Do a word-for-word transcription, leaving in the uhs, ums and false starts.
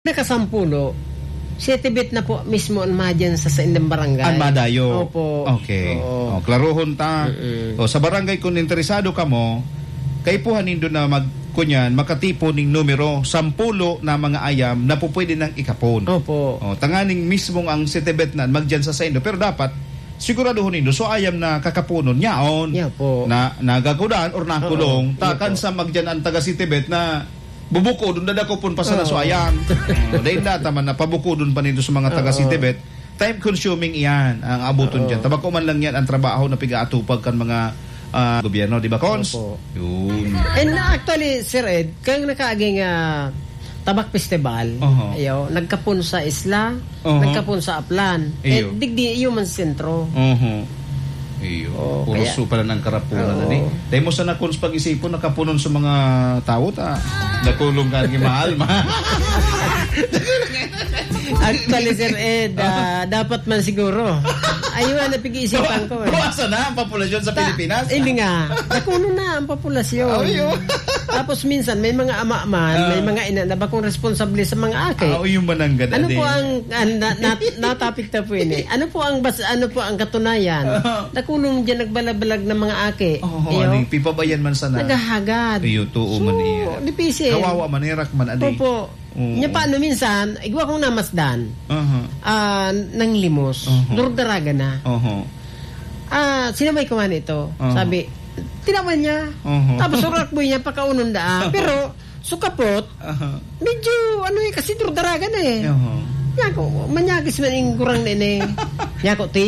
Nakasampulo, setibit na po mismo ang madyan sa sa indang barangay. Ang madayo. Opo. Okay. Oo. O, klaruhon ta. Mm-mm. O, sa barangay kung interesado ka mo, kay puhanin doon na mag kunyan, makatipo ning numero sampulo na mga ayam na po pwede nang ikapon. Opo. O, tanganing mismong ang setibit na magdyan sa saindo. Pero dapat, siguraduhin nindo, so ayam na kakapunon niyaon. Yeah po. Na nagakudan or nakulong. Oo. Takan Yeah, sa magdyan ang taga Sitibet na bubuko doon dadako pun pa sa naso ayam. Oh, dahil data man na pabuko doon pa nito sa mga taga Sitibet. Time consuming iyan ang abuton diyan. Tabako man lang yan ang trabaho na pigaatupag kan mga uh, gobyerno, di ba Cons? Opo. Yun. And actually, Sir Ed, kaya nakaaging uh, Tabak Festival, Uh-huh. ayaw, nagkapon sa Isla, Uh-huh. nagkapon sa Aplan. Iyo. Eh, digdi, iyo man sentro. Uh-huh. Iyo. Oh, Puro kaya- so pala ng karapunan Oo. na ni. Dahil mo sa nakons pag-isipon, nakapunon sa mga tao ta. Nakulong ka ng mahal ma. Actually, Sir Ed, uh, dapat man siguro. Ayun na pag-iisipan ko. Eh. Buwasa na ang populasyon sa Ta- Pilipinas. Hindi nga. Nakuno na ang populasyon. Oh, yun. Tapos minsan, may mga ama man, Ah. may mga ina na bakong responsable sa mga ake. Ah, yung mananggad. Ano ade. po ang uh, na, na, natapik na po ini? Ano po ang bas, ano po ang katunayan? Nakulong diyan nagbalabalag ng mga ake. Oh, Iyo, ano, pipabayan man sana. nagahagad. Iyo, tuo man iya. Dipisil. Kawawa man, hirak man, adi. Opo. Oo. Nya paano minsan, igwa kong namasdan, Aha. ah, nang limos, Uh-huh. durdaraga na. Oho. Ah, sinamay ko man ito. Uh-huh. Sabi, tinawan niya. Uh-huh. Tapos surakboy niya pagkaunon daa. Pero, sukapot, Aha. medyo, ano eh, kasi durdaraga na eh. Oho. Nya ko, manyagis man yung kurang nene. Nya ko, ti,